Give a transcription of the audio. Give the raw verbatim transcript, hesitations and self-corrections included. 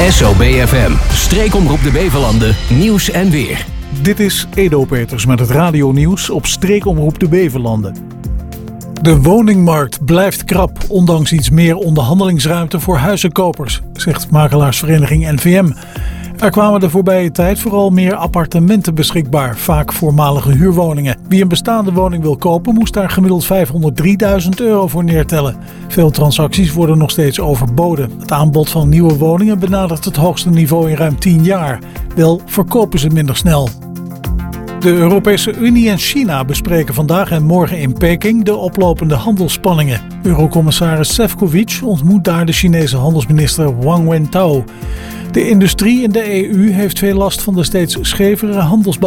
S O B F M, streekomroep de Bevelanden, nieuws en weer. Dit is Edo Peters met het radionieuws op streekomroep de Bevelanden. De woningmarkt blijft krap, ondanks iets meer onderhandelingsruimte voor huizenkopers, zegt makelaarsvereniging N V M. Er kwamen de voorbije tijd vooral meer appartementen beschikbaar, vaak voormalige huurwoningen. Wie een bestaande woning wil kopen, moest daar gemiddeld vijfhonderddrieduizend euro voor neertellen. Veel transacties worden nog steeds overboden. Het aanbod van nieuwe woningen benadert het hoogste niveau in ruim tien jaar. Wel verkopen ze minder snel. De Europese Unie en China bespreken vandaag en morgen in Peking de oplopende handelsspanningen. Eurocommissaris Šefčovič ontmoet daar de Chinese handelsminister Wang Wentao. De industrie in de E U heeft veel last van de steeds schevere handelsbalans.